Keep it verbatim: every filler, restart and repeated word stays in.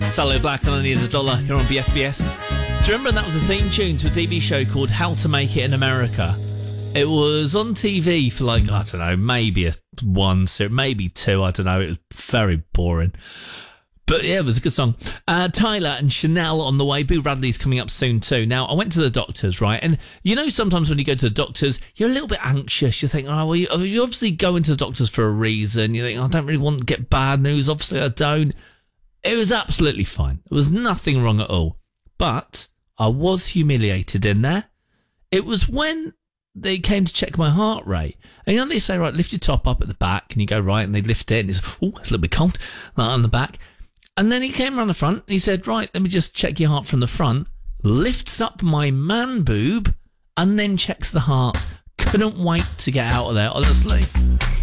Salo Black and I Need a Dollar here on B F B S. Do you remember that was a theme tune to a T V show called How to Make It in America? It was on T V for like, I don't know, maybe a one, maybe two, I don't know. It was very boring. But yeah, it was a good song. Uh, Tyler and Chanel on the way. Boo Radley's coming up soon too. Now, I went to the doctors, right? And you know, sometimes when you go to the doctors, you're a little bit anxious. You think, oh, well, you, you obviously go into the doctors for a reason. You think, oh, I don't really want to get bad news. Obviously, I don't. It was absolutely fine. There was nothing wrong at all. But I was humiliated in there. It was when they came to check my heart rate. And you know, they say, right, lift your top up at the back. And you go, right, and they lift it. And it's, oh, it's a little bit cold. Like on the back. And then he came around the front and he said, right, let me just check your heart from the front, lifts up my man boob and then checks the heart. Couldn't wait to get out of there, honestly.